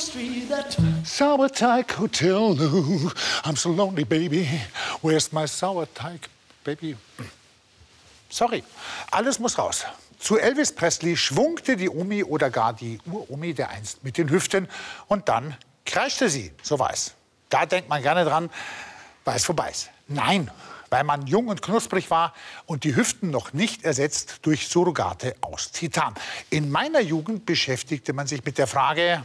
Street at Sauerteig Hotel. I'm so lonely, baby. Where's my Sauerteig, baby? Sorry, alles muss raus. Zu Elvis Presley schwungte die Omi oder gar die Uromi der einst mit den Hüften und dann kreischte sie, so weiß. Da denkt man gerne dran, weil es vorbei ist. Nein, weil man jung und knusprig war und die Hüften noch nicht ersetzt durch Surrogate aus Titan. In meiner Jugend beschäftigte man sich mit der Frage,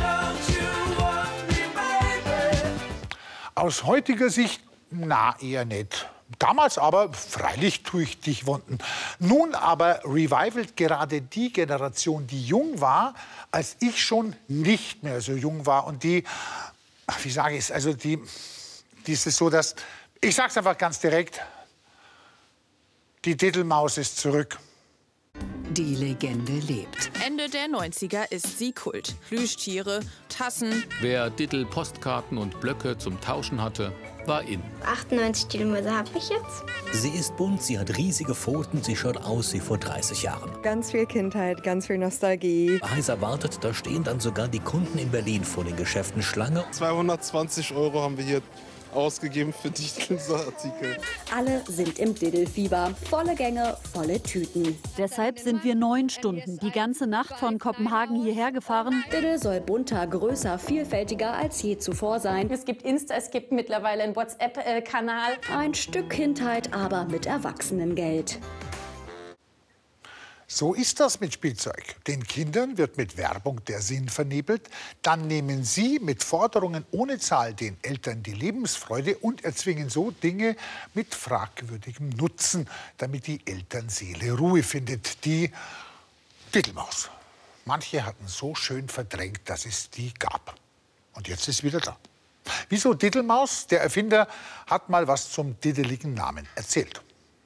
aus heutiger Sicht, na eher nicht. Damals aber freilich tue ich dich wunden. Nun aber revivalt gerade die Generation, die jung war, als ich schon nicht mehr so jung war. Und die, wie sage ich es, also die ist es so, dass, ich sag's einfach ganz direkt, die Diddelmaus ist zurück. Die Legende lebt. Ende der 90er ist sie Kult. Plüschtiere, Tassen. Wer Diddle-Postkarten und Blöcke zum Tauschen hatte, war in. 98 Diddelmäuse habe ich jetzt. Sie ist bunt, sie hat riesige Pfoten, sie schaut aus wie vor 30 Jahren. Ganz viel Kindheit, ganz viel Nostalgie. Heiß erwartet, da stehen dann sogar die Kunden in Berlin vor den Geschäften Schlange. 220 € haben wir hier ausgegeben für Diddle-Artikel. Alle sind im Diddle-Fieber. Volle Gänge, volle Tüten. Deshalb sind wir 9 Stunden die ganze Nacht von Kopenhagen hierher gefahren. Diddle soll bunter, größer, vielfältiger als je zuvor sein. Es gibt Insta, es gibt mittlerweile einen WhatsApp-Kanal. Ein Stück Kindheit, aber mit Erwachsenengeld. So ist das mit Spielzeug. Den Kindern wird mit Werbung der Sinn vernebelt. Dann nehmen sie mit Forderungen ohne Zahl den Eltern die Lebensfreude und erzwingen so Dinge mit fragwürdigem Nutzen, damit die Elternseele Ruhe findet. Die Diddelmaus. Manche hatten so schön verdrängt, dass es die gab. Und jetzt ist sie wieder da. Wieso Diddelmaus? Der Erfinder hat mal was zum diddeligen Namen erzählt.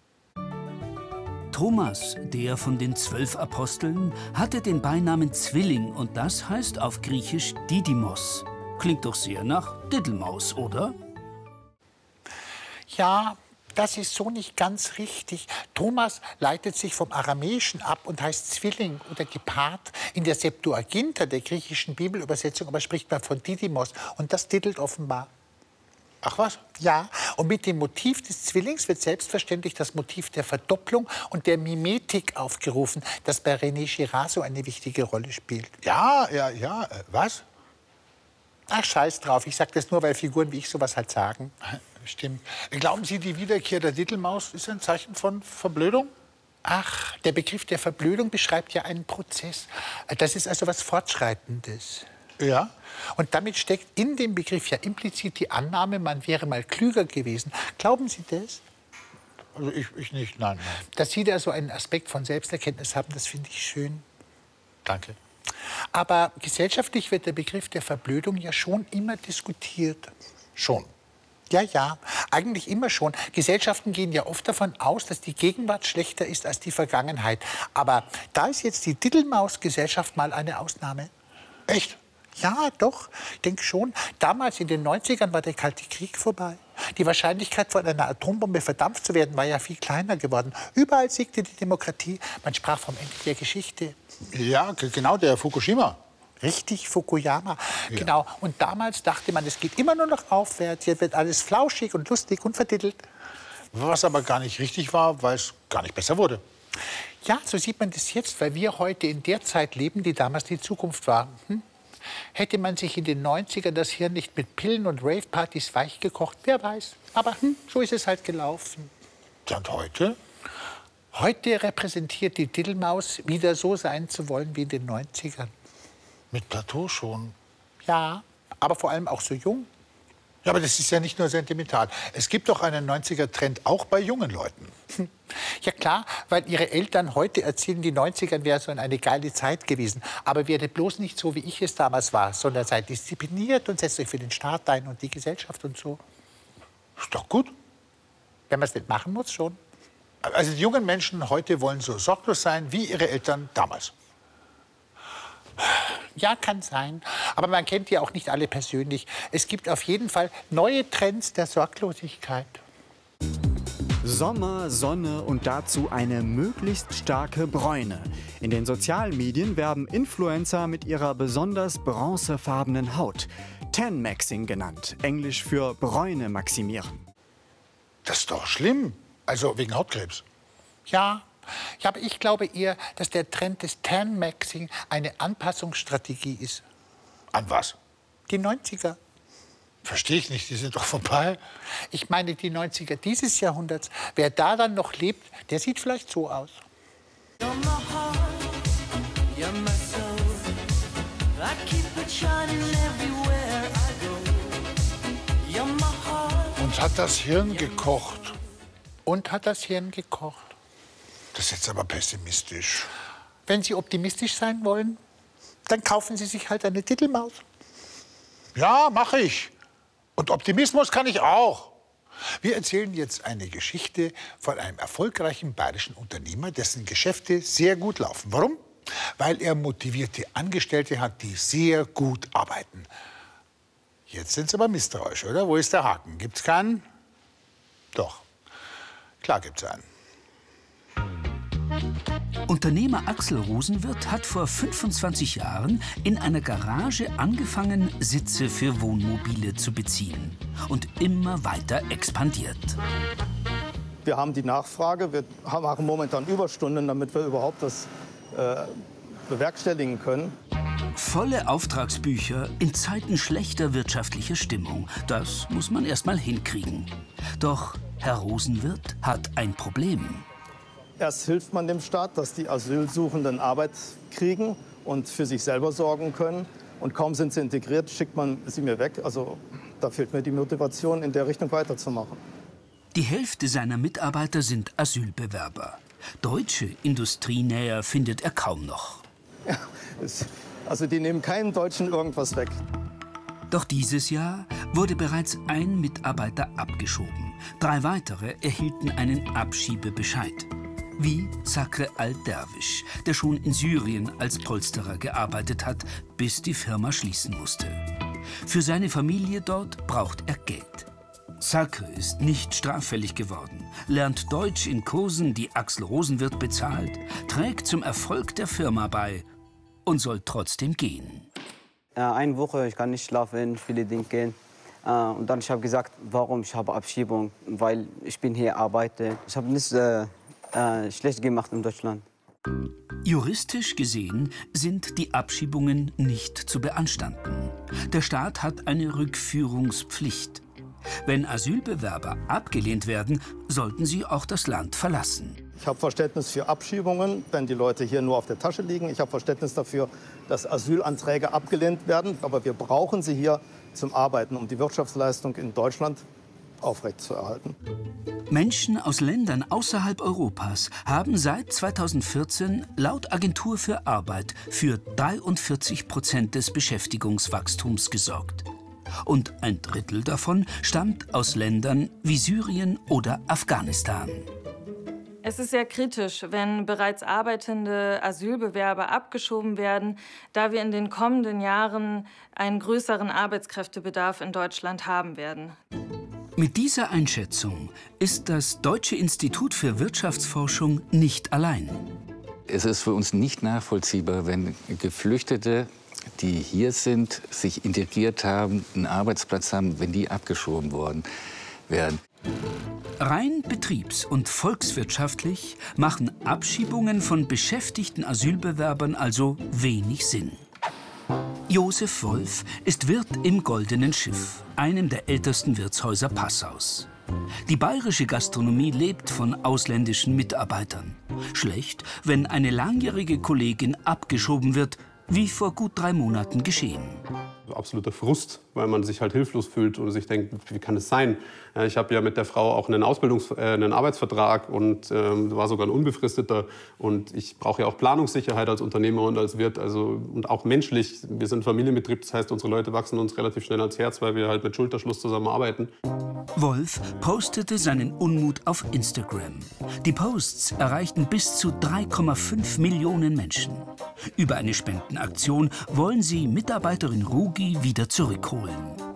Thomas, der von den 12 Aposteln, hatte den Beinamen Zwilling und das heißt auf Griechisch Didymos. Klingt doch sehr nach Diddelmaus, oder? Ja, das ist so nicht ganz richtig. Thomas leitet sich vom Aramäischen ab und heißt Zwilling oder gepaart. In der Septuaginta, der griechischen Bibelübersetzung, aber spricht man von Didymos und das diddelt offenbar. Ach was? Ja, und mit dem Motiv des Zwillings wird selbstverständlich das Motiv der Verdopplung und der Mimetik aufgerufen, das bei René Girard so eine wichtige Rolle spielt. Ja, was? Ach, scheiß drauf, ich sag das nur, weil Figuren wie ich sowas halt sagen. Stimmt. Glauben Sie, die Wiederkehr der Diddelmaus ist ein Zeichen von Verblödung? Ach, der Begriff der Verblödung beschreibt ja einen Prozess. Das ist also was Fortschreitendes. Ja. Und damit steckt in dem Begriff ja implizit die Annahme, man wäre mal klüger gewesen. Glauben Sie das? Also ich nicht, nein. Dass Sie da so einen Aspekt von Selbsterkenntnis haben, das finde ich schön. Danke. Aber gesellschaftlich wird der Begriff der Verblödung ja schon immer diskutiert. Schon. Ja, eigentlich immer schon. Gesellschaften gehen ja oft davon aus, dass die Gegenwart schlechter ist als die Vergangenheit. Aber da ist jetzt die Diddelmaus-Gesellschaft mal eine Ausnahme. Echt? Ja, doch, ich denke schon. Damals in den 90ern war der Kalte Krieg vorbei. Die Wahrscheinlichkeit, von einer Atombombe verdampft zu werden, war ja viel kleiner geworden. Überall siegte die Demokratie. Man sprach vom Ende der Geschichte. Ja, genau, der Fukushima. Richtig, Fukuyama. Ja. Genau. Und damals dachte man, es geht immer nur noch aufwärts. Hier wird alles flauschig und lustig und verdittelt. Was aber gar nicht richtig war, weil es gar nicht besser wurde. Ja, so sieht man das jetzt, weil wir heute in der Zeit leben, die damals die Zukunft war. Hätte man sich in den 90ern das Hirn nicht mit Pillen und Rave-Partys weich gekocht, wer weiß. Aber so ist es halt gelaufen. Und heute? Heute repräsentiert die Diddelmaus wieder so sein zu wollen wie in den 90ern. Mit Plateau schon? Ja, aber vor allem auch so jung. Ja, aber das ist ja nicht nur sentimental. Es gibt doch einen 90er-Trend auch bei jungen Leuten. Ja klar, weil ihre Eltern heute erzählen, die 90ern wäre so eine geile Zeit gewesen. Aber werdet bloß nicht so, wie ich es damals war, sondern seid diszipliniert und setzt euch für den Staat ein und die Gesellschaft und so. Ist doch gut. Wenn man es nicht machen muss, schon. Also die jungen Menschen heute wollen so sorglos sein wie ihre Eltern damals. Ja, kann sein. Aber man kennt ja auch nicht alle persönlich. Es gibt auf jeden Fall neue Trends der Sorglosigkeit. Sommer, Sonne und dazu eine möglichst starke Bräune. In den sozialen Medien werben Influencer mit ihrer besonders bronzefarbenen Haut. Tan-Maxing genannt, englisch für Bräune maximieren. Das ist doch schlimm. Also wegen Hautkrebs. Ja, aber ich glaube eher, dass der Trend des Tan-Maxing eine Anpassungsstrategie ist. An was? Die 90er. Verstehe ich nicht, die sind doch vorbei. Ich meine, die 90er dieses Jahrhunderts. Wer da dann noch lebt, der sieht vielleicht so aus. Und hat das Hirn gekocht. Und hat das Hirn gekocht. Das ist jetzt aber pessimistisch. Wenn Sie optimistisch sein wollen, dann kaufen Sie sich halt eine Titelmaus. Ja, mache ich. Und Optimismus kann ich auch. Wir erzählen jetzt eine Geschichte von einem erfolgreichen bayerischen Unternehmer, dessen Geschäfte sehr gut laufen. Warum? Weil er motivierte Angestellte hat, die sehr gut arbeiten. Jetzt sind Sie aber misstrauisch, oder? Wo ist der Haken? Gibt's keinen? Doch. Klar gibt's einen. Unternehmer Axel Rosenwirth hat vor 25 Jahren in einer Garage angefangen, Sitze für Wohnmobile zu beziehen und immer weiter expandiert. Wir haben die Nachfrage, wir machen momentan Überstunden, damit wir überhaupt das bewerkstelligen können. Volle Auftragsbücher in Zeiten schlechter wirtschaftlicher Stimmung, das muss man erst mal hinkriegen. Doch Herr Rosenwirth hat ein Problem. Erst hilft man dem Staat, dass die Asylsuchenden Arbeit kriegen und für sich selber sorgen können. Und kaum sind sie integriert, schickt man sie mir weg. Also da fehlt mir die Motivation, in der Richtung weiterzumachen. Die Hälfte seiner Mitarbeiter sind Asylbewerber. Deutsche Industrienäher findet er kaum noch. Ja, also die nehmen keinen Deutschen irgendwas weg. Doch dieses Jahr wurde bereits ein Mitarbeiter abgeschoben. 3 weitere erhielten einen Abschiebebescheid. Wie Sakre Al-Derwisch, der schon in Syrien als Polsterer gearbeitet hat, bis die Firma schließen musste. Für seine Familie dort braucht er Geld. Sakre ist nicht straffällig geworden, lernt Deutsch in Kursen, die Axel Rosenwirth bezahlt, trägt zum Erfolg der Firma bei und soll trotzdem gehen. Eine Woche, ich kann nicht schlafen, viele Dinge gehen. Und dann habe ich gesagt, warum ich habe Abschiebung, weil ich bin hier arbeite. Ich habe nichts schlecht gemacht in Deutschland. Juristisch gesehen sind die Abschiebungen nicht zu beanstanden. Der Staat hat eine Rückführungspflicht. Wenn Asylbewerber abgelehnt werden, sollten sie auch das Land verlassen. Ich habe Verständnis für Abschiebungen, wenn die Leute hier nur auf der Tasche liegen. Ich habe Verständnis dafür, dass Asylanträge abgelehnt werden. Aber wir brauchen sie hier zum Arbeiten, um die Wirtschaftsleistung in Deutschland aufrechtzuerhalten. Menschen aus Ländern außerhalb Europas haben seit 2014 laut Agentur für Arbeit für 43% des Beschäftigungswachstums gesorgt. Und ein Drittel davon stammt aus Ländern wie Syrien oder Afghanistan. Es ist sehr kritisch, wenn bereits arbeitende Asylbewerber abgeschoben werden, da wir in den kommenden Jahren einen größeren Arbeitskräftebedarf in Deutschland haben werden. Mit dieser Einschätzung ist das Deutsche Institut für Wirtschaftsforschung nicht allein. Es ist für uns nicht nachvollziehbar, wenn Geflüchtete, die hier sind, sich integriert haben, einen Arbeitsplatz haben, wenn die abgeschoben worden wären. Rein betriebs- und volkswirtschaftlich machen Abschiebungen von beschäftigten Asylbewerbern also wenig Sinn. Josef Wolf ist Wirt im Goldenen Schiff, einem der ältesten Wirtshäuser Passaus. Die bayerische Gastronomie lebt von ausländischen Mitarbeitern. Schlecht, wenn eine langjährige Kollegin abgeschoben wird, wie vor gut 3 Monaten geschehen. Absoluter Frust, weil man sich halt hilflos fühlt und sich denkt, wie kann es sein? Ich habe ja mit der Frau auch einen Arbeitsvertrag und war sogar ein unbefristeter. Und ich brauche ja auch Planungssicherheit als Unternehmer und als Wirt. Also, und auch menschlich. Wir sind Familienbetrieb, das heißt, unsere Leute wachsen uns relativ schnell ans Herz, weil wir halt mit Schulterschluss zusammenarbeiten. Wolf postete seinen Unmut auf Instagram. Die Posts erreichten bis zu 3,5 Millionen Menschen. Über eine Spendenaktion wollen sie Mitarbeiterin Rugi wieder zurückholen.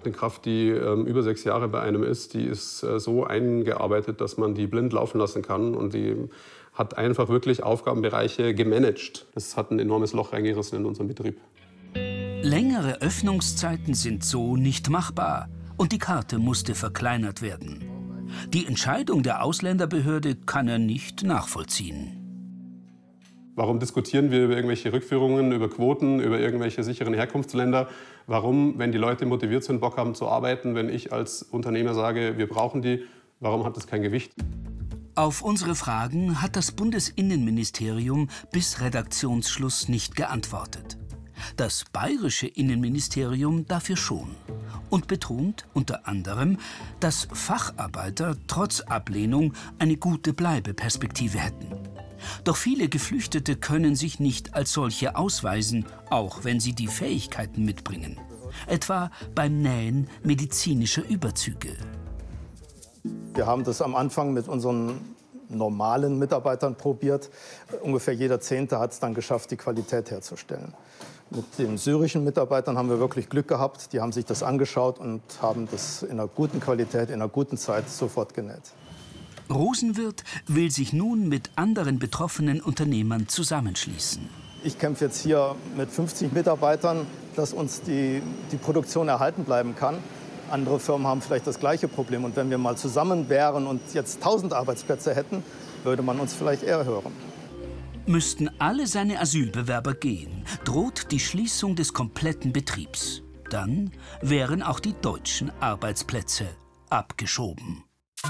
Eine Kraft, die über 6 Jahre bei einem ist, die ist so eingearbeitet, dass man die blind laufen lassen kann. Und die hat einfach wirklich Aufgabenbereiche gemanagt. Das hat ein enormes Loch reingerissen in unseren Betrieb. Längere Öffnungszeiten sind so nicht machbar und die Karte musste verkleinert werden. Die Entscheidung der Ausländerbehörde kann er nicht nachvollziehen. Warum diskutieren wir über irgendwelche Rückführungen, über Quoten, über irgendwelche sicheren Herkunftsländer? Warum, wenn die Leute motiviert sind, Bock haben zu arbeiten, wenn ich als Unternehmer sage, wir brauchen die, warum hat das kein Gewicht? Auf unsere Fragen hat das Bundesinnenministerium bis Redaktionsschluss nicht geantwortet. Das bayerische Innenministerium dafür schon und betont unter anderem, dass Facharbeiter trotz Ablehnung eine gute Bleibeperspektive hätten. Doch viele Geflüchtete können sich nicht als solche ausweisen, auch wenn sie die Fähigkeiten mitbringen. Etwa beim Nähen medizinischer Überzüge. Wir haben das am Anfang mit unseren normalen Mitarbeitern probiert. Ungefähr jeder 10. hat es dann geschafft, die Qualität herzustellen. Mit den syrischen Mitarbeitern haben wir wirklich Glück gehabt. Die haben sich das angeschaut und haben das in einer guten Qualität, in einer guten Zeit sofort genäht. Rosenwirt will sich nun mit anderen betroffenen Unternehmern zusammenschließen. Ich kämpfe jetzt hier mit 50 Mitarbeitern, dass uns die Produktion erhalten bleiben kann. Andere Firmen haben vielleicht das gleiche Problem. Und wenn wir mal zusammen wären und jetzt 1000 Arbeitsplätze hätten, würde man uns vielleicht eher hören. Müssten alle seine Asylbewerber gehen, droht die Schließung des kompletten Betriebs. Dann wären auch die deutschen Arbeitsplätze abgeschoben.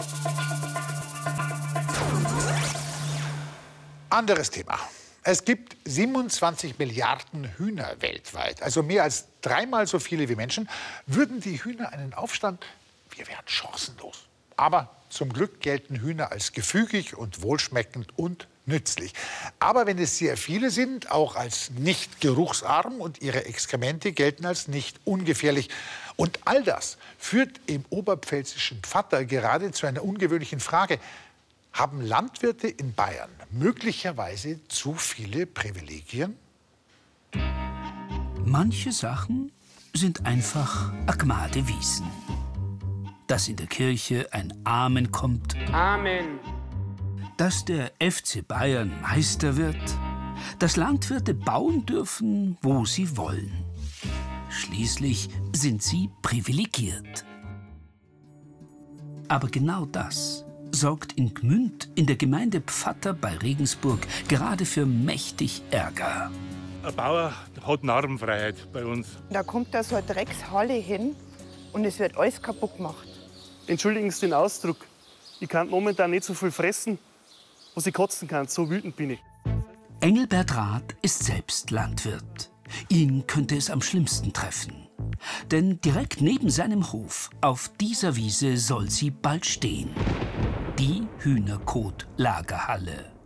Anderes Thema. Es gibt 27 Milliarden Hühner weltweit, also mehr als 3-mal so viele wie Menschen. Würden die Hühner einen Aufstand, wir wären chancenlos. Aber zum Glück gelten Hühner als gefügig und wohlschmeckend und nützlich. Aber wenn es sehr viele sind, auch als nicht geruchsarm und ihre Exkremente gelten als nicht ungefährlich. Und all das führt im oberpfälzischen Pfatter gerade zu einer ungewöhnlichen Frage. Haben Landwirte in Bayern möglicherweise zu viele Privilegien? Manche Sachen sind einfach Agmade Wiesen. Dass in der Kirche ein Amen kommt. Amen. Dass der FC Bayern Meister wird. Dass Landwirte bauen dürfen, wo sie wollen. Schließlich sind sie privilegiert. Aber genau das sorgt in Gmünd in der Gemeinde Pfatter bei Regensburg gerade für mächtig Ärger. Ein Bauer hat Narbenfreiheit bei uns. Da kommt da so eine Dreckshalle hin und es wird alles kaputt gemacht. Entschuldigen Sie den Ausdruck. Ich kann momentan nicht so viel fressen, was ich kotzen kann. So wütend bin ich. Engelbert Rath ist selbst Landwirt. Ihn könnte es am schlimmsten treffen. Denn direkt neben seinem Hof, auf dieser Wiese, soll sie bald stehen. Die Hühnerkot-Lagerhalle.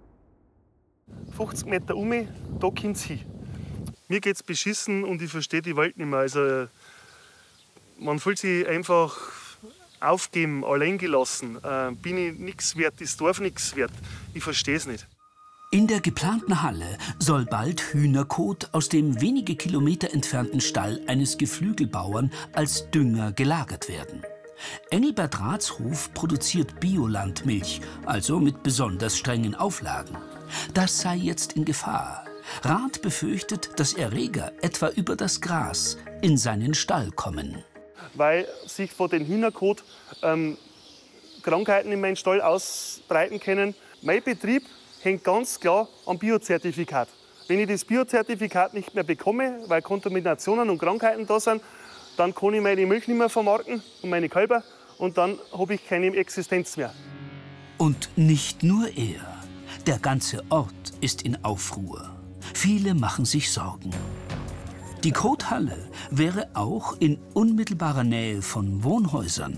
50 Meter da kommt sie hin. Mir geht's beschissen und ich verstehe die Welt nicht mehr. Also, man fühlt sich einfach aufgeben, allein gelassen. Bin ich nichts wert, ist Dorf nichts wert. Ich verstehe es nicht. In der geplanten Halle soll bald Hühnerkot aus dem wenige Kilometer entfernten Stall eines Geflügelbauern als Dünger gelagert werden. Engelbert Raths Hof produziert Biolandmilch, also mit besonders strengen Auflagen. Das sei jetzt in Gefahr. Rath befürchtet, dass Erreger etwa über das Gras in seinen Stall kommen. Weil sich von den Hühnerkot Krankheiten in meinem Stall ausbreiten können. Mein Betrieb hängt ganz klar am Biozertifikat. Wenn ich das Biozertifikat nicht mehr bekomme, weil Kontaminationen und Krankheiten da sind, dann kann ich meine Milch nicht mehr vermarkten und meine Kälber und dann habe ich keine Existenz mehr. Und nicht nur er. Der ganze Ort ist in Aufruhr. Viele machen sich Sorgen. Die Kothalle wäre auch in unmittelbarer Nähe von Wohnhäusern.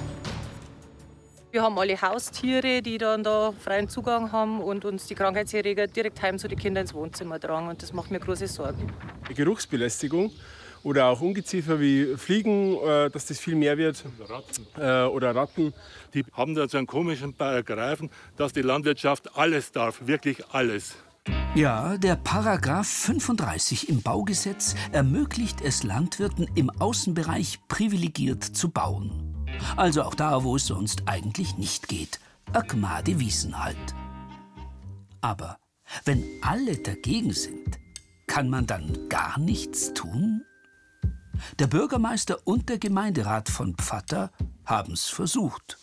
Wir haben alle Haustiere, die dann da freien Zugang haben und uns die Krankheitserreger direkt heim zu den Kindern ins Wohnzimmer tragen. Und das macht mir große Sorgen. Die Geruchsbelästigung oder auch Ungeziefer wie Fliegen, dass das viel mehr wird. Oder Ratten. Die haben da so einen komischen Paragraphen, dass die Landwirtschaft alles darf, wirklich alles. Ja, der Paragraph 35 im Baugesetz ermöglicht es Landwirten, im Außenbereich privilegiert zu bauen. Also auch da, wo es sonst eigentlich nicht geht. A Gmade Wiesen halt. Aber wenn alle dagegen sind, kann man dann gar nichts tun? Der Bürgermeister und der Gemeinderat von Pfatter haben's versucht.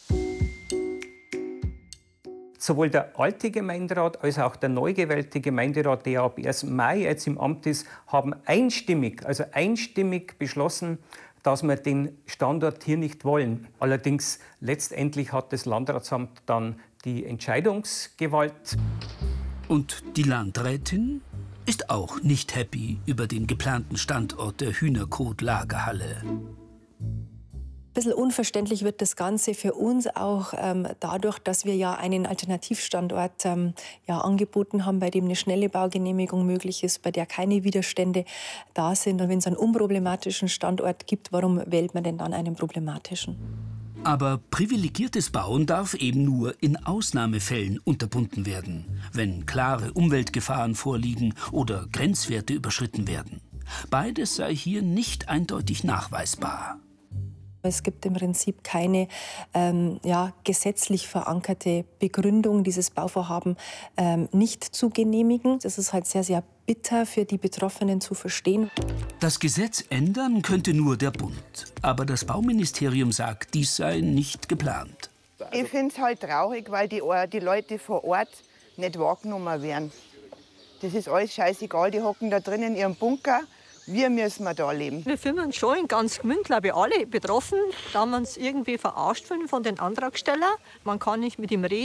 Sowohl der alte Gemeinderat als auch der neu gewählte Gemeinderat, der ab 1. Mai jetzt im Amt ist, haben einstimmig beschlossen, dass wir den Standort hier nicht wollen. Allerdings letztendlich hat das Landratsamt dann die Entscheidungsgewalt. Und die Landrätin ist auch nicht happy über den geplanten Standort der Hühnerkot-Lagerhalle. Ein bisschen unverständlich wird das Ganze für uns auch dadurch, dass wir ja einen Alternativstandort angeboten haben, bei dem eine schnelle Baugenehmigung möglich ist, bei der keine Widerstände da sind. Und wenn es einen unproblematischen Standort gibt, warum wählt man denn dann einen problematischen? Aber privilegiertes Bauen darf eben nur in Ausnahmefällen unterbunden werden, wenn klare Umweltgefahren vorliegen oder Grenzwerte überschritten werden. Beides sei hier nicht eindeutig nachweisbar. Es gibt im Prinzip keine gesetzlich verankerte Begründung, dieses Bauvorhaben nicht zu genehmigen. Das ist halt sehr, sehr bitter für die Betroffenen zu verstehen. Das Gesetz ändern könnte nur der Bund. Aber das Bauministerium sagt, dies sei nicht geplant. Ich finde es halt traurig, weil die Leute vor Ort nicht wahrgenommen werden. Das ist alles scheißegal, die hocken da drin in ihrem Bunker. Wir müssen da leben. Wir fühlen uns schon in ganz Gmünd, glaube ich, alle betroffen, da wir uns irgendwie verarscht fühlen von den Antragstellern. Man kann nicht mit ihm reden.